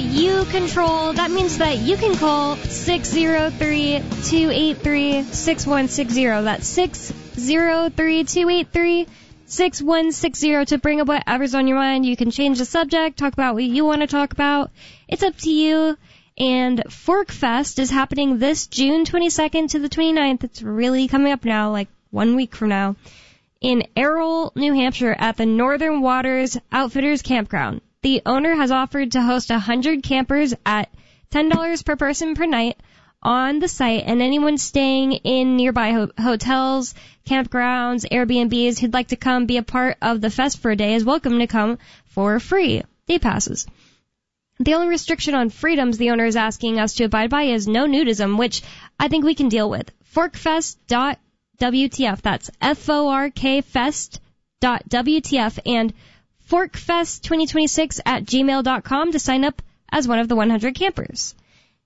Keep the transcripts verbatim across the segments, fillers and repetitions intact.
you control. That means that you can call six zero three, two eight three, six one six zero. That's six zero three, two eight three, six one six zero to bring up whatever's on your mind. You can change the subject, talk about what you want to talk about. It's up to you. And Fork Fest is happening this June twenty-second to the twenty-ninth. It's really coming up now, like one week from now, in Errol, New Hampshire at the Northern Waters Outfitters Campground. The owner has offered to host one hundred campers at ten dollars per person per night on the site, and anyone staying in nearby ho- hotels, campgrounds, Airbnbs who'd like to come be a part of the fest for a day is welcome to come for free day passes. The only restriction on freedoms the owner is asking us to abide by is no nudism, which I think we can deal with. forkfest dot W T F. That's F O R K fest dot W T F and forkfest twenty twenty-six at gmail dot com to sign up as one of the one hundred campers.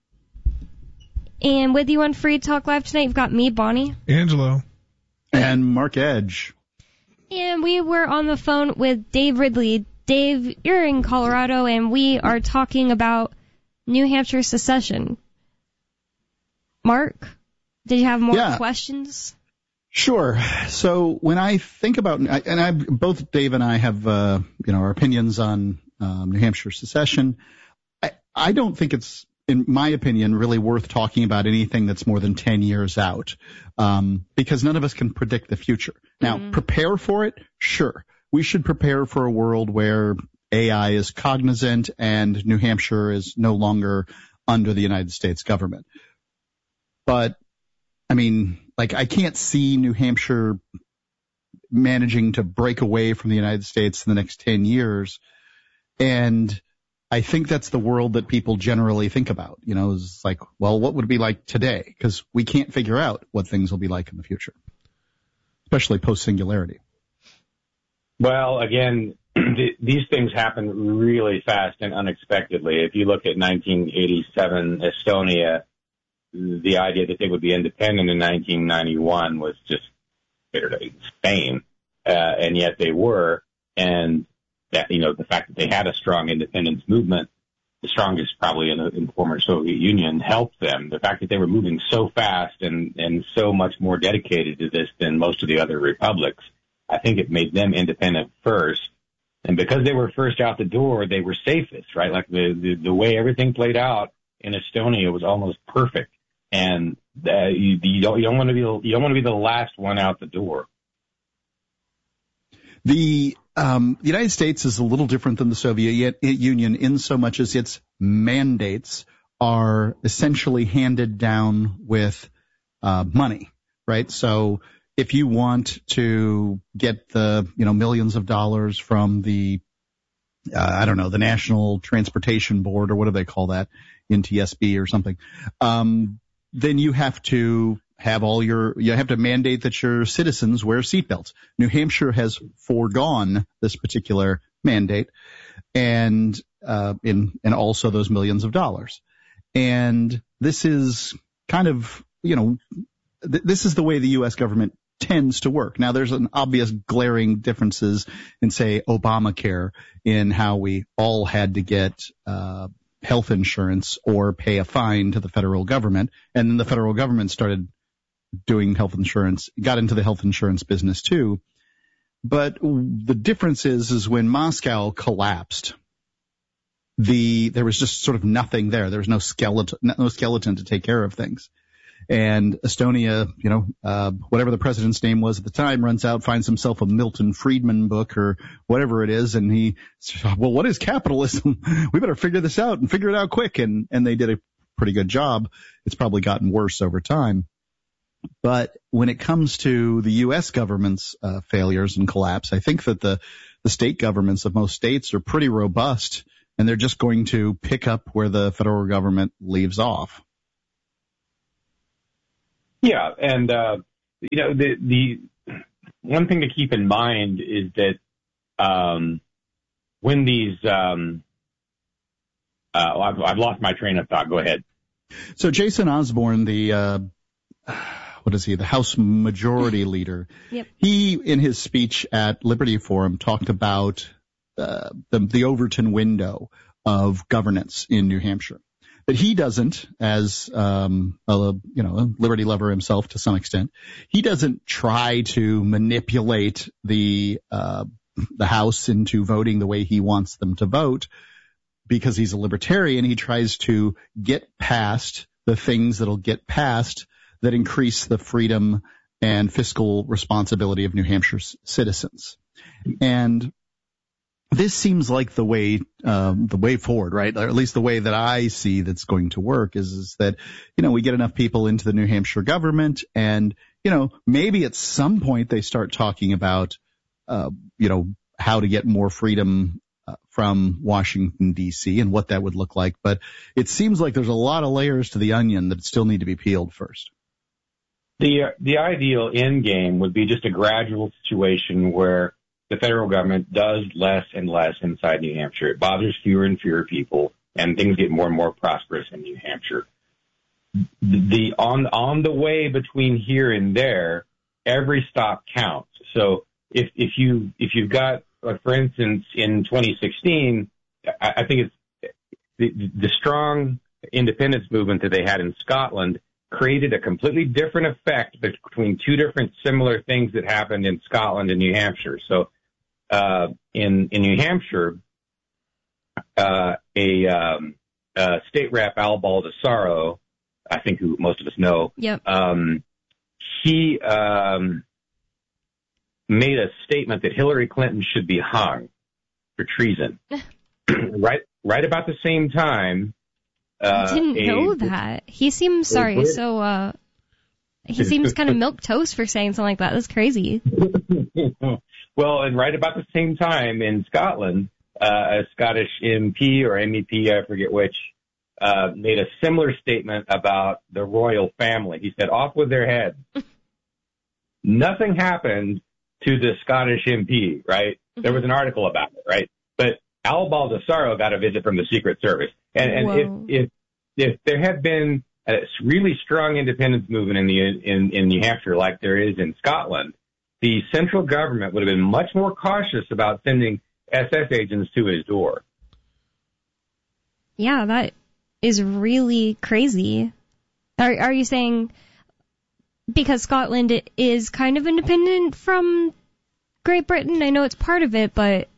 And with you on Free Talk Live tonight, you've got me, Bonnie. Angelo. And Mark Edge. And we were on the phone with Dave Ridley. Dave, you're in Colorado, and we are talking about New Hampshire secession. Mark, did you have more yeah. questions? Sure. So when I think about, and I, both Dave and I have, uh, you know, our opinions on um, New Hampshire secession. I, I don't think it's, in my opinion, really worth talking about anything that's more than ten years out, um, because none of us can predict the future. Now, mm-hmm. prepare for it, sure. We should prepare for a world where A I is cognizant and New Hampshire is no longer under the United States government. But, I mean, like, I can't see New Hampshire managing to break away from the United States in the next ten years. And I think that's the world that people generally think about. You know, it's like, well, what would it be like today? Because we can't figure out what things will be like in the future, especially post-singularity. Well, again, th- these things happen really fast and unexpectedly. If you look at nineteen eighty-seven Estonia, the idea that they would be independent in nineteen ninety-one was just insane, uh, and yet they were. And that, you know, the fact that they had a strong independence movement, the strongest probably in the, in the former Soviet Union, helped them. The fact that they were moving so fast and, and so much more dedicated to this than most of the other republics, I think it made them independent first. And because they were first out the door, they were safest, right? Like the, the, the way everything played out in Estonia was almost perfect. And uh, you, you don't, you don't want to be, you don't want to be the last one out the door. The, um, the United States is a little different than the Soviet Union in so much as its mandates are essentially handed down with, uh, money, right? So, if you want to get the, you know, millions of dollars from the, uh, I don't know, the National Transportation Board or what do they call that, N T S B or something, um, then you have to have all your, you have to mandate that your citizens wear seatbelts. New Hampshire has foregone this particular mandate and, uh, in, and also those millions of dollars. And this is kind of, you know, th- this is the way the U S government tends to work. Now, there's an obvious glaring differences in, say, Obamacare, in how we all had to get uh health insurance or pay a fine to the federal government, and then the federal government started doing health insurance, got into the health insurance business too. But the difference is, is when Moscow collapsed, the there was just sort of nothing there. There was no skeleton, no skeleton to take care of things. And Estonia, you know, uh, whatever the president's name was at the time, runs out, finds himself a Milton Friedman book or whatever it is. And he says, well, what is capitalism? We better figure this out and figure it out quick. And, and they did a pretty good job. It's probably gotten worse over time. But when it comes to the U S government's uh, failures and collapse, I think that the, the state governments of most states are pretty robust, and they're just going to pick up where the federal government leaves off. Yeah, and, uh, you know, the the one thing to keep in mind is that um, when these um, uh, well, I've, I've lost my train of thought. Go ahead. So Jason Osborne, the uh, what is he, the House Majority Leader, yep. he, in his speech at Liberty Forum, talked about uh, the, the Overton window of governance in New Hampshire. But he doesn't, as um, a you know a liberty lover himself to some extent, he doesn't try to manipulate the uh, the House into voting the way he wants them to vote, because he's a libertarian. He tries to get past the things that'll get passed that increase the freedom and fiscal responsibility of New Hampshire's citizens. And this seems like the way, um, the way forward, right? Or at least the way that I see that's going to work is, is that, you know, we get enough people into the New Hampshire government and, you know, maybe at some point they start talking about, uh, you know, how to get more freedom uh, from Washington, D C and what that would look like. But it seems like there's a lot of layers to the onion that still need to be peeled first. The, uh, the ideal end game would be just a gradual situation where the federal government does less and less inside New Hampshire. It bothers fewer and fewer people, and things get more and more prosperous in New Hampshire. The on on the way between here and there, every stop counts. So if if you if you've got, uh, for instance, in twenty sixteen, I, I think it's the, the strong independence movement that they had in Scotland created a completely different effect between two different similar things that happened in Scotland and New Hampshire. So uh, in, in New Hampshire, uh, a, um, uh, state rep, Al Baldessaro, I think who most of us know, yep. um, he um, made a statement that Hillary Clinton should be hung for treason. right, right about the same time. Uh, I didn't a, know that. He seems, sorry, so, uh, he seems kind of milquetoast for saying something like that. That's crazy. Well, and right about the same time in Scotland, uh, a Scottish M P or M E P, I forget which, uh, made a similar statement about the royal family. He said, off with their heads. Nothing happened to the Scottish M P, right? Mm-hmm. There was an article about it, right? But Al Baldessaro got a visit from the Secret Service. And, and if, if if there had been a really strong independence movement in the in, in New Hampshire like there is in Scotland, the central government would have been much more cautious about sending S S agents to his door. Yeah, that is really crazy. Are are you saying because Scotland is kind of independent from Great Britain? I know it's part of it, but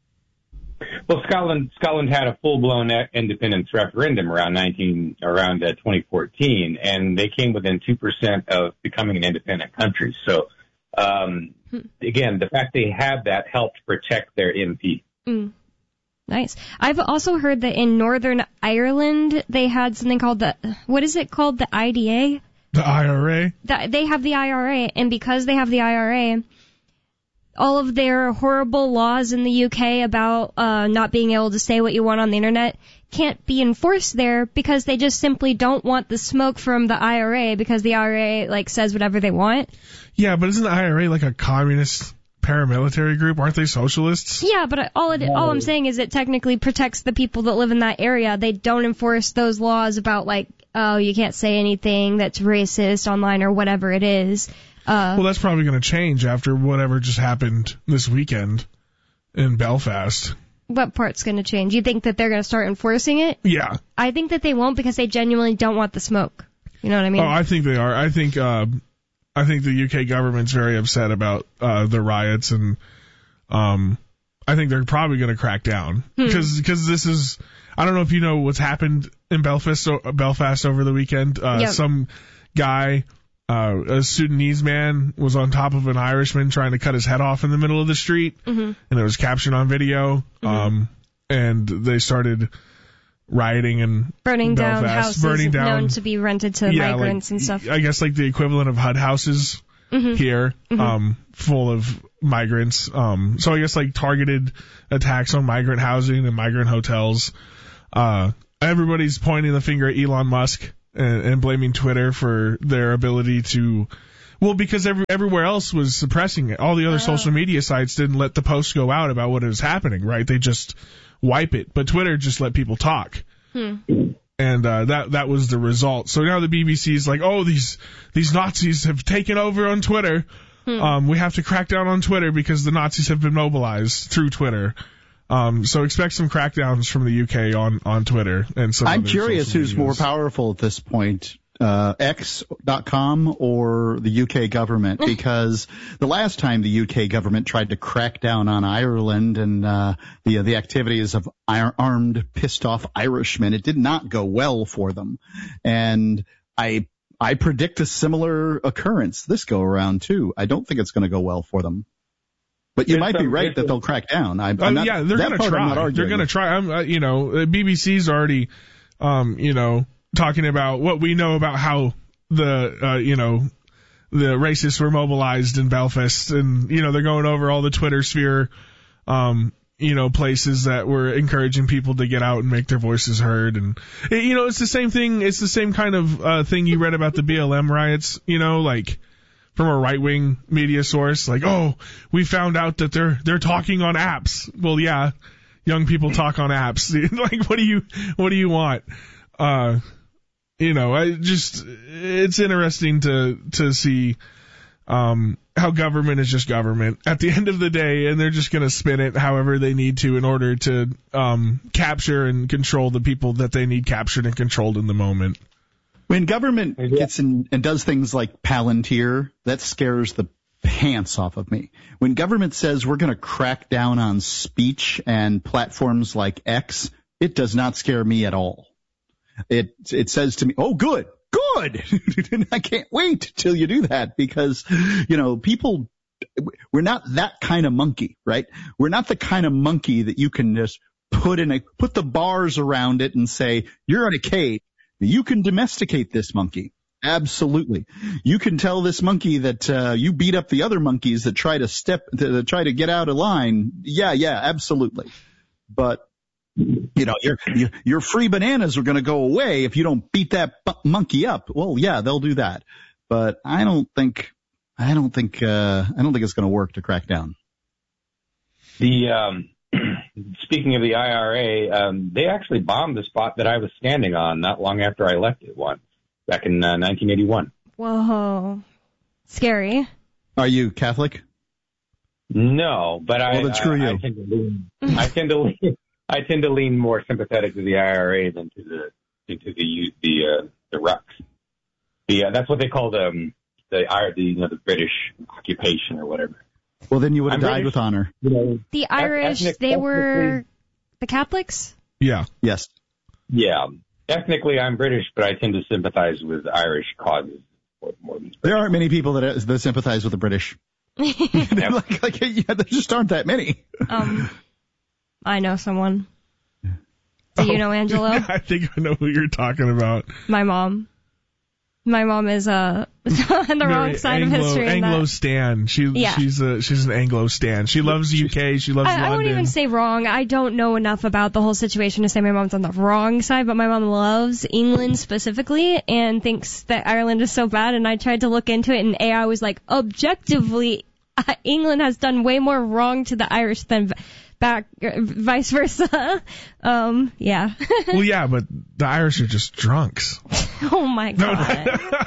well, Scotland Scotland had a full-blown independence referendum around nineteen around uh, twenty fourteen, and they came within two percent of becoming an independent country. So, um, hmm. again, the fact they had that helped protect their M P. Mm. Nice. I've also heard that in Northern Ireland they had something called the what is it called the I D A? The I R A. The, they have the I R A, and because they have the I R A, all of their horrible laws in the U K about uh, not being able to say what you want on the internet can't be enforced there because they just simply don't want the smoke from the I R A because the I R A like says whatever they want. Yeah, but isn't the I R A like a communist paramilitary group? Aren't they socialists? Yeah, but all it, all I'm saying is it technically protects the people that live in that area. They don't enforce those laws about like, oh, you can't say anything that's racist online or whatever it is. Uh, well, that's probably going to change after whatever just happened this weekend in Belfast. What part's going to change? You think that they're going to start enforcing it? Yeah. I think that they won't because they genuinely don't want the smoke. You know what I mean? Oh, I think they are. I think uh, I think the U K government's very upset about uh, the riots, and um, I think they're probably going to crack down because hmm. because this is. I don't know if you know what's happened in Belfast Belfast over the weekend. Uh, yep. Some guy. Uh, a Sudanese man was on top of an Irishman trying to cut his head off in the middle of the street, mm-hmm. and it was captured on video. Mm-hmm. Um, and they started rioting and burning Belfast, down houses burning down, known to be rented to yeah, migrants like, and stuff. I guess like the equivalent of H U D houses mm-hmm. here, mm-hmm. um, full of migrants. Um, so I guess like targeted attacks on migrant housing and migrant hotels. Uh, everybody's pointing the finger at Elon Musk. And, and blaming Twitter for their ability to, well, because every, everywhere else was suppressing it. All the other oh. social media sites didn't let the posts go out about what was happening, right? They just wipe it. But Twitter just let people talk. Hmm. And uh, that that was the result. So now the B B C is like, oh, these these Nazis have taken over on Twitter. Hmm. Um, we have to crack down on Twitter because the Nazis have been mobilized through Twitter. Um, so expect some crackdowns from the U K on, on Twitter and some I'm other curious social who's medias. more powerful at this point, uh, X dot com or the U K government, because the last time the U K government tried to crack down on Ireland and, uh, the, the activities of armed, pissed off Irishmen, it did not go well for them. And I, I predict a similar occurrence this go around too. I don't think it's going to go well for them. But you It's might be a- right it's that a- they'll crack down. I, I'm Oh, not, yeah, they're that going to part I'm not try. They're arguing. going to try. I'm, uh, you know, B B C's already, um, you know, talking about what we know about how the, uh, you know, the racists were mobilized in Belfast, and, you know, they're going over all the Twitter sphere, um, you know, places that were encouraging people to get out and make their voices heard. And, it, you know, it's the same thing. It's the same kind of, uh, thing you read about the B L M riots, you know, like, from a right-wing media source, like, oh, we found out that they're they're talking on apps. Well, yeah, young people talk on apps. Like, what do you what do you want? Uh, you know, I just it's interesting to to see um how government is just government at the end of the day, and they're just going to spin it however they need to in order to um capture and control the people that they need captured and controlled in the moment. When government Yeah. gets in and does things like Palantir, that scares the pants off of me. When government says we're going to crack down on speech and platforms like X, it does not scare me at all. It it says to me, oh, good, good. I can't wait till you do that, because, you know, people, we're not that kind of monkey, right? We're not the kind of monkey that you can just put in a, put the bars around it and say, you're in a cage. You can domesticate this monkey. Absolutely. You can tell this monkey that uh, you beat up the other monkeys that try to step, to, to try to get out of line. Yeah, yeah, absolutely. But, you know, your your, your free bananas are going to go away if you don't beat that bu- monkey up. Well, yeah, they'll do that. But I don't think, I don't think, uh, I don't think it's going to work to crack down. The um, speaking of the I R A, um, they actually bombed the spot that I was standing on not long after I left it once, back in uh, nineteen eighty-one. Whoa. Scary. Are you Catholic? No, but I, Well, then screw I, you. I tend to lean, I tend to lean, I tend to lean more sympathetic to the I R A than to the to the the uh, the Rucks. The uh, that's what they call the the the you know the British occupation or whatever. Well, then you would have I'm died British. with honor. You know, The Irish, ethnic- they were ethnically- the Catholics? Yeah. Yes. Yeah, ethnically I'm British, but I tend to sympathize with Irish causes more, more than There aren't many people that, that sympathize with the British. like, like, yeah, there just aren't that many. Um, I know someone. Do you know Angelo? I think I know who you're talking about. My mom. My mom is uh, on the wrong Very side Anglo, of history. in Anglo that. Stan. She Yeah. she's a she's an Anglo Stan. She loves the U K. She loves I, I London. won't even say wrong. I don't know enough about the whole situation to say my mom's on the wrong side, but my mom loves England specifically and thinks that Ireland is so bad. And I tried to look into it, and A I was like, objectively, uh, England has done way more wrong to the Irish than back, uh, vice versa. um, yeah. Well, yeah, but the Irish are just drunks. Oh my god.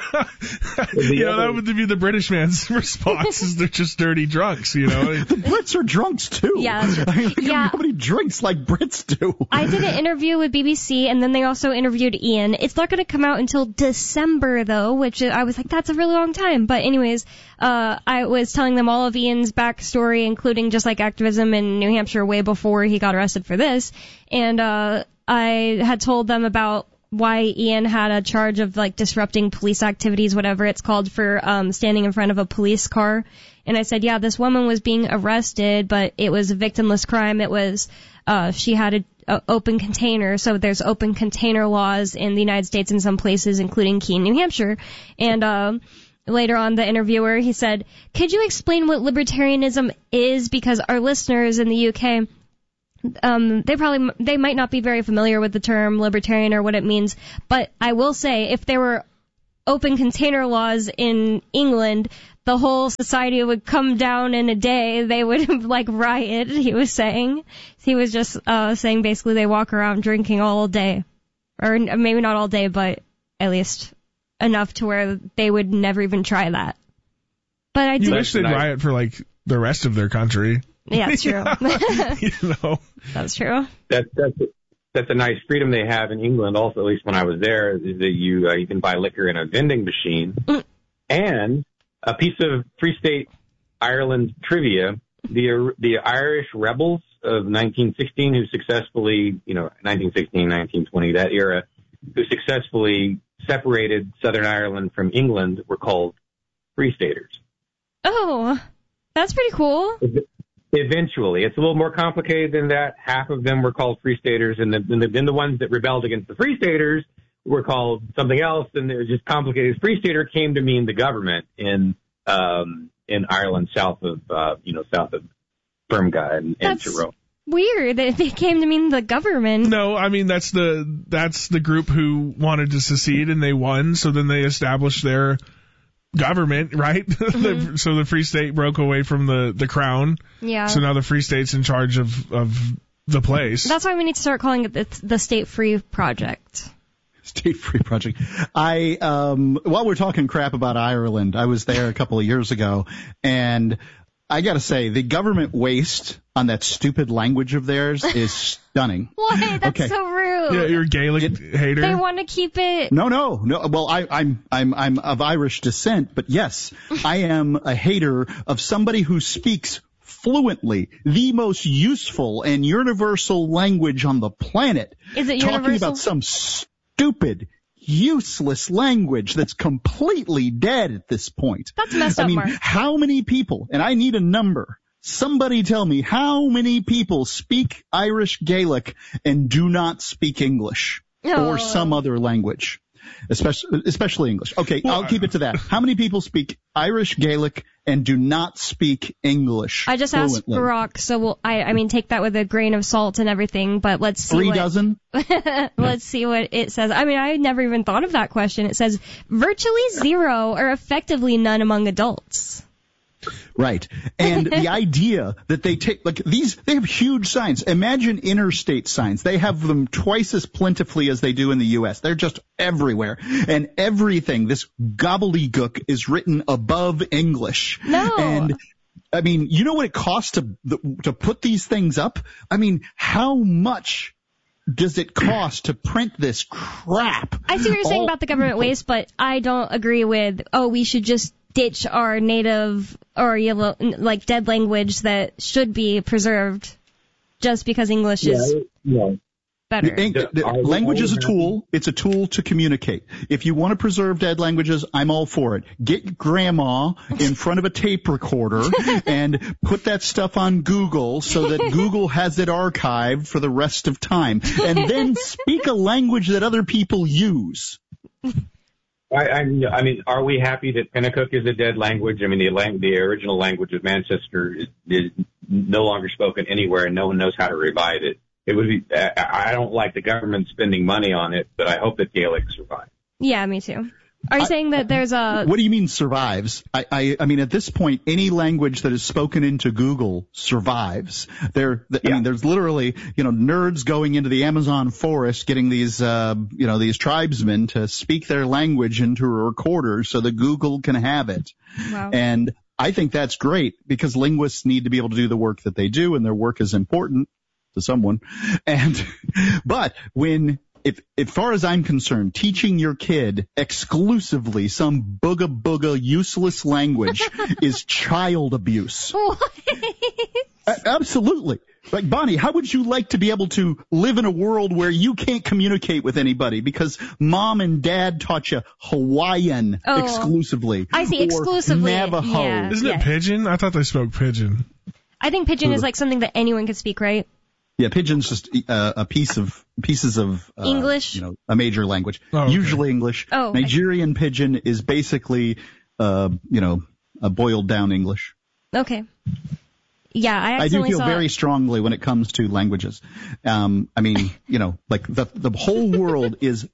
You know, that would be the British man's response is they're just dirty drunks, you know. The Brits are drunks too. Yeah, that's true. I mean, look at Yeah. nobody drinks like Brits do. I did an interview with B B C, and then they also interviewed Ian. It's not going to come out until December, though, which I was like, that's a really long time. But anyways, uh, I was telling them all of Ian's backstory, including just like activism in New Hampshire way before he got arrested for this. And uh, I had told them about why Ian had a charge of like disrupting police activities, whatever it's called, for um, standing in front of a police car. And I said, yeah, this woman was being arrested, but it was a victimless crime. It was, uh, she had a, a open container. So there's open container laws in the United States in some places, including Keene, New Hampshire. And, um, later on, the interviewer, he said, could you explain what libertarianism is? Because our listeners in the U K, um, they probably, they might not be very familiar with the term libertarian or what it means. But I will say, if there were open container laws in England, the whole society would come down in a day. They would like riot, he was saying. He was just uh saying basically they walk around drinking all day. Or maybe not all day, but at least enough to where they would never even try that. But I You did. wish they'd riot for like the rest of their country. Yeah, it's true. You know, that's true. That's that's that's a nice freedom they have in England. Also, at least when I was there, is that you uh, you can buy liquor in a vending machine. Mm. And a piece of Free State Ireland trivia: the the Irish rebels of nineteen sixteen, who successfully, you know, nineteen sixteen, nineteen twenty, that era, who successfully separated Southern Ireland from England, were called Free Staters. Oh, that's pretty cool. Eventually. It's a little more complicated than that. Half of them were called Free Staters, and then the, the, the ones that rebelled against the Free Staters were called something else, and it was just complicated. Free Stater came to mean the government in um, in Ireland, south of, uh, you know, south of Fermga and, and Tyrone. Weird that they came to mean the government. No, I mean, that's the that's the group who wanted to secede, and they won, so then they established their government, right? Mm-hmm. So the Free State broke away from the, the crown. Yeah. So now the Free State's in charge of, of the place. That's why we need to start calling it the, the State Free Project. State Free Project. I, um, while we're talking crap about Ireland, I was there a couple of years ago, and I gotta say, the government waste on that stupid language of theirs is stunning. Why? That's okay. so rude. Yeah, you're a Gaelic it, hater. They want to keep it. No, no, no. Well, I, I'm, I'm, I'm of Irish descent, but yes, I am a hater of somebody who speaks fluently the most useful and universal language on the planet. Is it talking universal? About some stupid, useless language that's completely dead at this point. That's messed up, I mean, Mark. how many people, and I need a number, somebody tell me how many people speak Irish Gaelic and do not speak English oh. or some other language, especially, especially English. Okay, well, I'll keep it to that. How many people speak Irish Gaelic and do not speak English I just fluently? asked Barack, so we'll, I, I mean, take that with a grain of salt and everything, but let's see Three what, dozen? Let's see what it says. I mean, I never even thought of that question. It says virtually zero or effectively none among adults. Right. And the idea that they take, like these, they have huge signs. Imagine interstate signs. They have them twice as plentifully as they do in the U S. They're just everywhere. And everything, this gobbledygook is written above English. No. And I mean, you know what it costs to, to put these things up? I mean, how much does it cost to print this crap? I see what you're saying All about the government waste, but I don't agree with, oh, we should just ditch our native or you know, like dead language that should be preserved just because English yeah, is yeah. better. The, the, language is a tool. It's a tool to communicate. If you want to preserve dead languages, I'm all for it. Get grandma in front of a tape recorder and put that stuff on Google so that Google has it archived for the rest of time. And then speak a language that other people use. I, I, I mean, are we happy that Pennacook is a dead language? I mean, the lang- the original language of Manchester is, is no longer spoken anywhere, and no one knows how to revive it. It would be. I, I don't like the government spending money on it, but I hope that Gaelic survives. Yeah, me too. Are you I, saying that there's a... What do you mean survives? I, I, I mean, at this point, any language that is spoken into Google survives. There, I yeah. mean, there's literally, you know, nerds going into the Amazon forest, getting these, uh, you know, these tribesmen to speak their language into a recorder so that Google can have it. Wow. And I think that's great because linguists need to be able to do the work that they do, and their work is important to someone. And, but when... If, as far as I'm concerned, teaching your kid exclusively some booga booga useless language is child abuse. What? A- absolutely. Like, Bonnie, how would you like to be able to live in a world where you can't communicate with anybody because mom and dad taught you Hawaiian oh, exclusively? I see, exclusively. Navajo. Yeah, Isn't yeah. it Pidgin? I thought they spoke Pidgin. I think Pidgin is like something that anyone can speak, right? Yeah, Pidgin's just uh, a piece of pieces of uh, English, you know, a major language. Oh, okay. Usually English. Oh, okay. Nigerian Pidgin is basically, uh, you know, a boiled down English. Okay. Yeah, I I do feel saw... very strongly when it comes to languages. Um, I mean, you know, like the the whole world is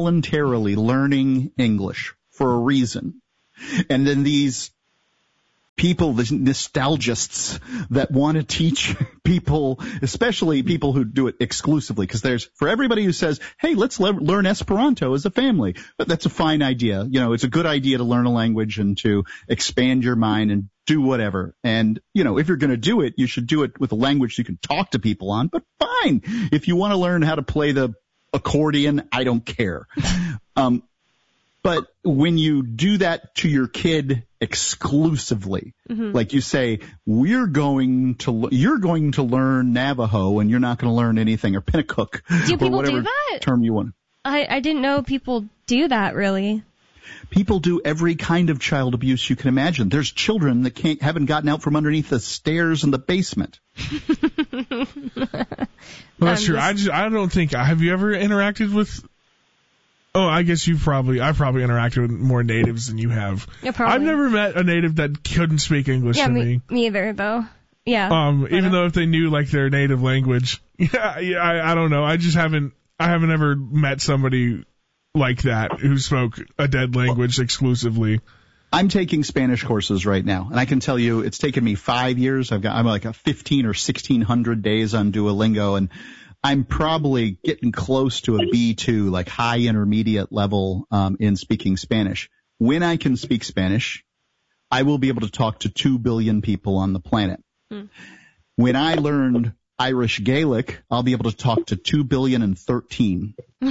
voluntarily learning English for a reason, and then these people, the nostalgists that want to teach people, especially people who do it exclusively, because there's, for everybody who says, hey, let's le- learn Esperanto as a family, but that's a fine idea. You know, it's a good idea to learn a language and to expand your mind and do whatever. And, you know, if you're going to do it, you should do it with a language you can talk to people on, but fine. If you want to learn how to play the accordion, I don't care. Um, But when you do that to your kid exclusively, mm-hmm. like you say, we're going to, you're going to learn Navajo and you're not going to learn anything, or Pennacook, do or people whatever do that? term you want. I, I didn't know people do that, really. People do every kind of child abuse you can imagine. There's children that can't, haven't gotten out from underneath the stairs in the basement. Well, that's true. Just... I just, I don't think, have you ever interacted with, oh, I guess you probably, I probably interacted with more natives than you have. Yeah, probably. I've never met a native that couldn't speak English yeah, to me. me. Me either, though. Yeah. Um, even though if they knew like their native language. Yeah, yeah, I, I don't know. I just haven't, I haven't ever met somebody like that who spoke a dead language exclusively. I'm taking Spanish courses right now, and I can tell you it's taken me five years. I've got, I'm like a fifteen or sixteen hundred days on Duolingo, and I'm probably getting close to a B two, like high intermediate level, um, in speaking Spanish. When I can speak Spanish, I will be able to talk to two billion people on the planet. Hmm. When I learned Irish Gaelic, I'll be able to talk to two billion and thirteen.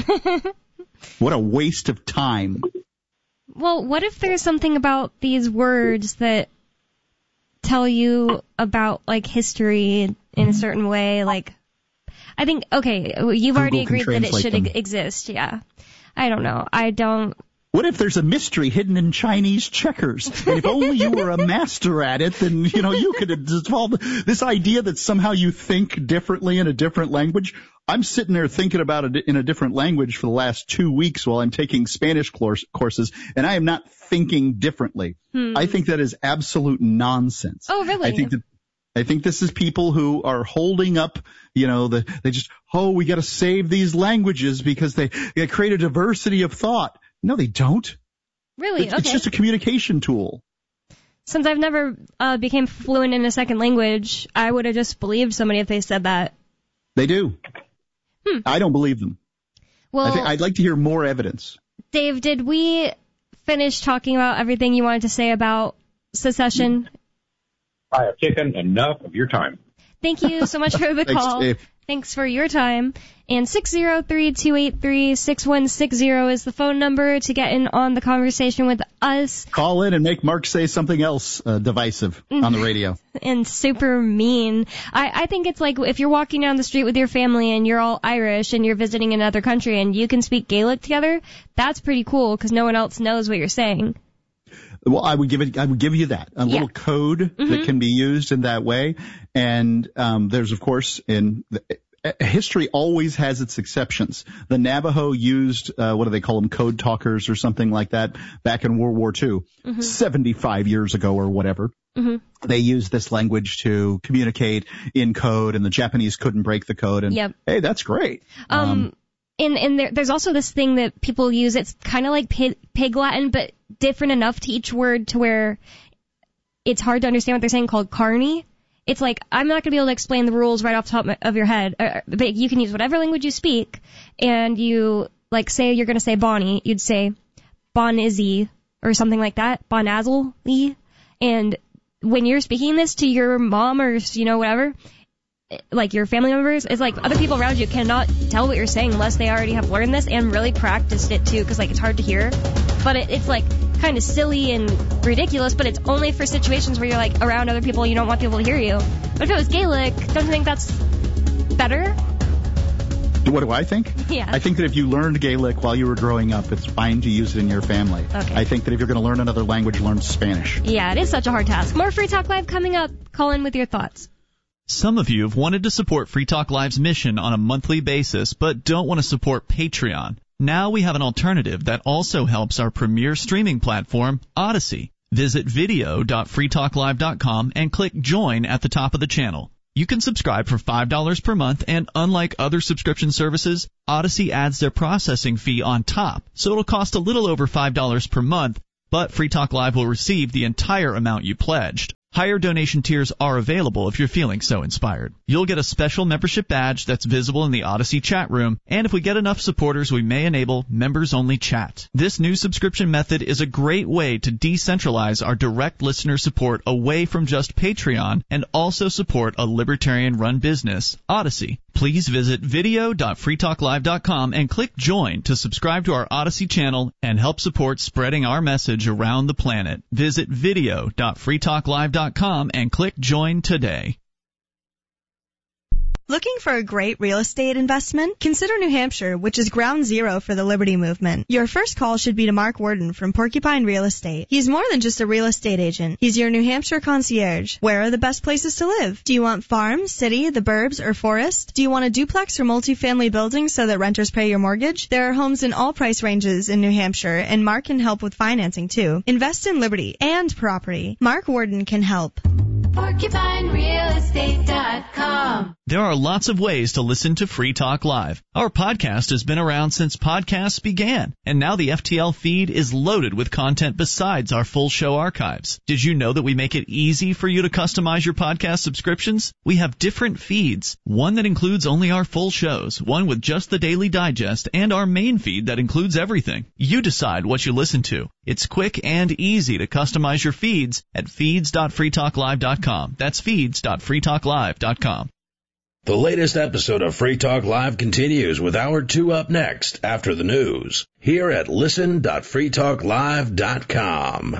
What a waste of time. Well, what if there's something about these words that tell you about, like, history in a certain way? Like, I think, okay, you've Google already agreed that it should them. exist, yeah. I don't know. I don't... What if there's a mystery hidden in Chinese checkers? And if only you were a master at it, then, you know, you could have evolved this idea that somehow you think differently in a different language. I'm sitting there thinking about it in a different language for the last two weeks while I'm taking Spanish courses, and I am not thinking differently. Hmm. I think that is absolute nonsense. Oh, really? I think that I think this is people who are holding up, you know, the, they just, oh, we got to save these languages because they, they create a diversity of thought. No, they don't. Really? It's, okay. It's just a communication tool. Since I've never uh, became fluent in a second language, I would have just believed somebody if they said that. They do. Hmm. I don't believe them. Well, I think I'd like to hear more evidence. Dave, did we finish talking about everything you wanted to say about secession? I have taken enough of your time. Thank you so much for the Thanks, call. Dave. Thanks for your time. And six zero three, two eight three, six one six zero is the phone number to get in on the conversation with us. Call in and make Mark say something else uh, divisive on the radio. And super mean. I, I think it's like if you're walking down the street with your family and you're all Irish and you're visiting another country and you can speak Gaelic together, that's pretty cool because no one else knows what you're saying. Well, I would give it. I would give you that a yeah. little code mm-hmm. that can be used in that way. And um, there's, of course, in the, history always has its exceptions. The Navajo used uh, what do they call them, code talkers or something like that back in World War Two, mm-hmm. seventy-five years ago or whatever. Mm-hmm. They used this language to communicate in code, and the Japanese couldn't break the code. And yep. hey, that's great. Um. um And, and there, there's also this thing that people use. It's kind of like pig, pig Latin, but different enough to each word to where it's hard to understand what they're saying, called carny. It's like, I'm not going to be able to explain the rules right off the top of your head. Uh, but you can use whatever language you speak, and you, like, say you're going to say Bonnie, you'd say Bonizzy or something like that, Bonazzle-y. And when you're speaking this to your mom or, you know, whatever, like your family members, it's like other people around you cannot tell what you're saying unless they already have learned this and really practiced it too, because like it's hard to hear. But it, it's like kind of silly and ridiculous, but it's only for situations where you're like around other people, you don't want people to hear you. But if it was Gaelic, don't you think that's better? What do I think? Yeah. I think that if you learned Gaelic while you were growing up, it's fine to use it in your family. Okay. I think that if you're going to learn another language, learn Spanish. Yeah, it is such a hard task. More Free Talk Live coming up. Call in with your thoughts. Some of you have wanted to support Free Talk Live's mission on a monthly basis, but don't want to support Patreon. Now we have an alternative that also helps our premier streaming platform, Odyssey. Visit video dot free talk live dot com and click Join at the top of the channel. You can subscribe for five dollars per month, and unlike other subscription services, Odyssey adds their processing fee on top, so it'll cost a little over five dollars per month, but Free Talk Live will receive the entire amount you pledged. Higher donation tiers are available if you're feeling so inspired. You'll get a special membership badge that's visible in the Odyssey chat room, and if we get enough supporters, we may enable members-only chat. This new subscription method is a great way to decentralize our direct listener support away from just Patreon and also support a libertarian-run business, Odyssey. Please visit video dot free talk live dot com and click Join to subscribe to our Odyssey channel and help support spreading our message around the planet. Visit video dot free talk live dot com and click Join today. Looking for a great real estate investment? Consider New Hampshire, which is ground zero for the Liberty Movement. Your first call should be to Mark Worden from Porcupine Real Estate. He's more than just a real estate agent. He's your New Hampshire concierge. Where are the best places to live? Do you want farm, city, the burbs, or forest? Do you want a duplex or multifamily building so that renters pay your mortgage? There are homes in all price ranges in New Hampshire, and Mark can help with financing too. Invest in Liberty and property. Mark Worden can help. Porcupine Real Estate dot com. There are lots of ways to listen to Free Talk Live. Our podcast has been around since podcasts began, and now the F T L feed is loaded with content besides our full show archives. Did you know that we make it easy for you to customize your podcast subscriptions? We have different feeds, one that includes only our full shows, one with just the Daily Digest, and our main feed that includes everything. You decide what you listen to. It's quick and easy to customize your feeds at feeds dot free talk live dot com. That's feeds dot free talk live dot com. The latest episode of Free Talk Live continues with Hour two up next after the news here at listen dot free talk live dot com.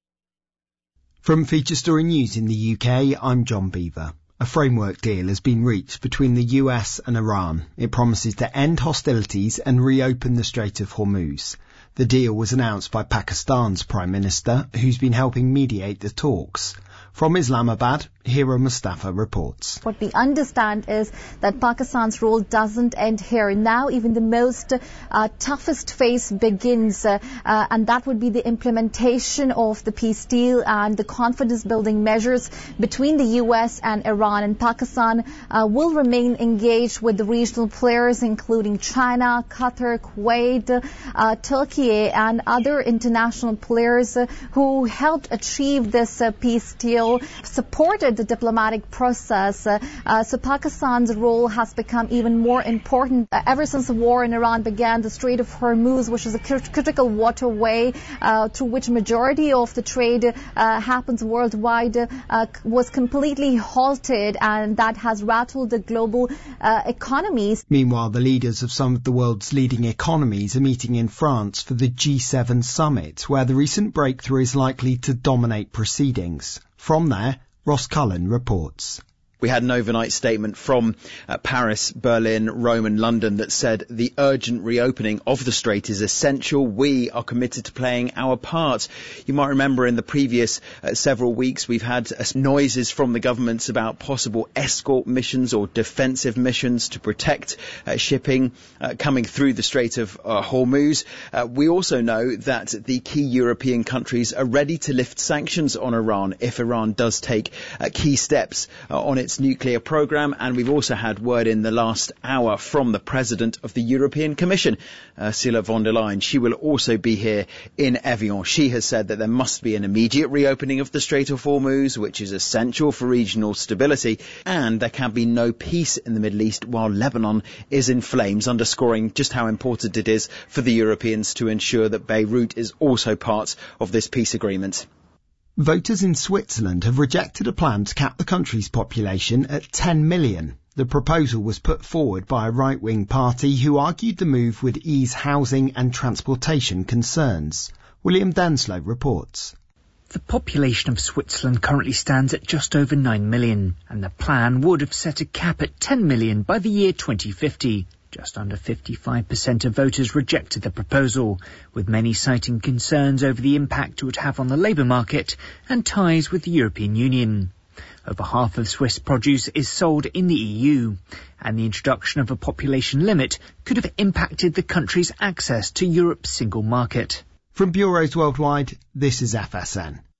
From Feature Story News in the U K, I'm John Beaver. A framework deal has been reached between the U S and Iran. It promises to end hostilities and reopen the Strait of Hormuz. The deal was announced by Pakistan's Prime Minister, who's been helping mediate the talks. From Islamabad, Hira Mustafa reports. What we understand is that Pakistan's role doesn't end here. Now even the most uh, toughest phase begins, uh, uh, and that would be the implementation of the peace deal and the confidence-building measures between the U S and Iran. And Pakistan uh, will remain engaged with the regional players, including China, Qatar, Kuwait, uh, Turkey, and other international players uh, who helped achieve this uh, peace deal, supported the diplomatic process. Uh, uh, so Pakistan's role has become even more important. Uh, ever since the war in Iran began, the Strait of Hormuz, which is a crit- critical waterway uh, through which majority of the trade uh, happens worldwide, uh, was completely halted, and that has rattled the global uh, economies. Meanwhile, the leaders of some of the world's leading economies are meeting in France for the G seven summit, where the recent breakthrough is likely to dominate proceedings. From there, Ross Cullen reports. We had an overnight statement from uh, Paris, Berlin, Rome and London that said the urgent reopening of the strait is essential. We are committed to playing our part. You might remember in the previous uh, several weeks we've had uh, noises from the governments about possible escort missions or defensive missions to protect uh, shipping uh, coming through the Strait of uh, Hormuz. Uh, we also know that the key European countries are ready to lift sanctions on Iran if Iran does take uh, key steps uh, on its nuclear program. And we've also had word in the last hour from the President of the European Commission, Ursula von der Leyen. She will also be here in Evian. She has said that there must be an immediate reopening of the Strait of Hormuz, which is essential for regional stability, and there can be no peace in the Middle East while Lebanon is in flames, underscoring just how important it is for the Europeans to ensure that Beirut is also part of this peace agreement. Voters in Switzerland have rejected a plan to cap the country's population at ten million. The proposal was put forward by a right-wing party who argued the move would ease housing and transportation concerns. William Denslow reports. The population of Switzerland currently stands at just over nine million, and the plan would have set a cap at ten million by the year twenty fifty. Just under fifty-five percent of voters rejected the proposal, with many citing concerns over the impact it would have on the labour market and ties with the European Union. Over half of Swiss produce is sold in the E U, and the introduction of a population limit could have impacted the country's access to Europe's single market. From bureaus worldwide, this is F S N.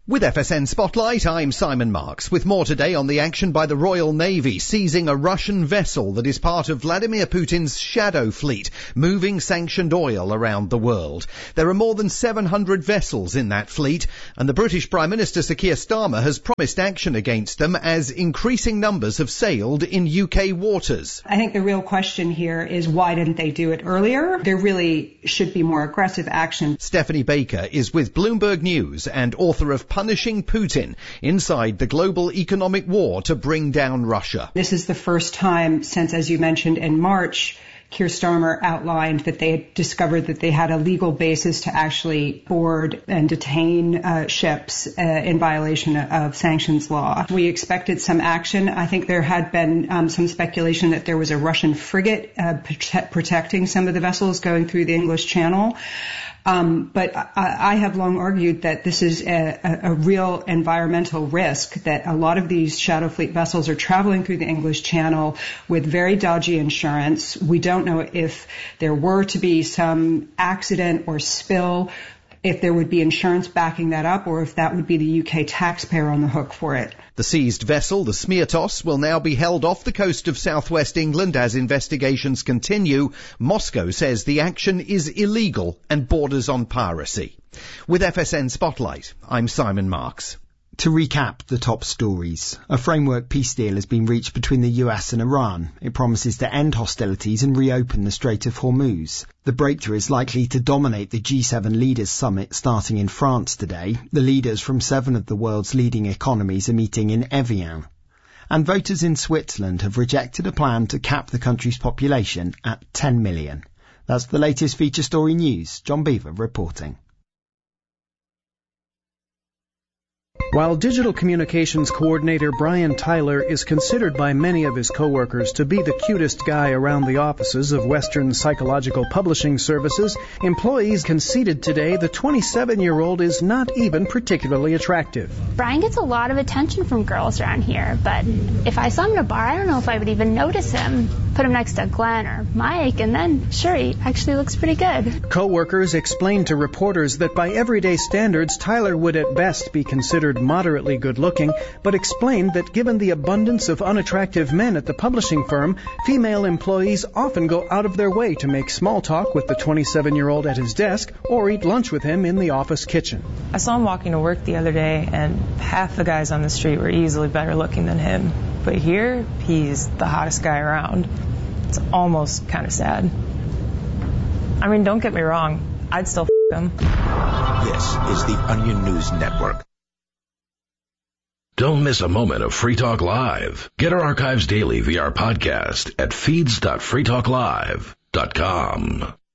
With F S N Spotlight, I'm Simon Marks, with more today on the action by the Royal Navy seizing a Russian vessel that is part of Vladimir Putin's shadow fleet, moving sanctioned oil around the world. There are more than seven hundred vessels in that fleet, and the British Prime Minister Sir Keir Starmer has promised action against them as increasing numbers have sailed in U K waters. I think the real question here is why didn't they do it earlier? There really should be more aggressive action. Stephanie Baker is with Bloomberg News and author of Punishing Putin, Inside the Global Economic War to Bring Down Russia. This is the first time since, as you mentioned, in March, Keir Starmer outlined that they had discovered that they had a legal basis to actually board and detain uh, ships uh, in violation of sanctions law. We expected some action. I think there had been um, some speculation that there was a Russian frigate uh, prote- protecting some of the vessels going through the English Channel. Um, but I, I have long argued that this is a, a, a real environmental risk, that a lot of these shadow fleet vessels are traveling through the English Channel with very dodgy insurance. We don't know if there were to be some accident or spill, if there would be insurance backing that up, or if that would be the U K taxpayer on the hook for it. The seized vessel, the Smirtos, will now be held off the coast of southwest England as investigations continue. Moscow says the action is illegal and borders on piracy. With F S N Spotlight, I'm Simon Marks. To recap the top stories, a framework peace deal has been reached between the U S and Iran. It promises to end hostilities and reopen the Strait of Hormuz. The breakthrough is likely to dominate the G seven Leaders Summit starting in France today. The leaders from seven of the world's leading economies are meeting in Evian. And voters in Switzerland have rejected a plan to cap the country's population at ten million. That's the latest feature story news. John Beaver reporting. While digital communications coordinator Brian Tyler is considered by many of his coworkers to be the cutest guy around the offices of Western Psychological Publishing Services, employees conceded today the twenty-seven-year-old is not even particularly attractive. Brian gets a lot of attention from girls around here, but if I saw him in a bar, I don't know if I would even notice him. Put him next to Glenn or Mike, and then, sure, he actually looks pretty good. Coworkers explained to reporters that by everyday standards, Tyler would at best be considered moderately good-looking, but explained that given the abundance of unattractive men at the publishing firm, female employees often go out of their way to make small talk with the twenty-seven-year-old at his desk or eat lunch with him in the office kitchen. I saw him walking to work the other day, and half the guys on the street were easily better looking than him. But here, he's the hottest guy around. It's almost kind of sad. I mean, don't get me wrong, I'd still f*** him. This is the Onion News Network. Don't miss a moment of Free Talk Live. Get our archives daily via our podcast at feeds dot free talk live dot com.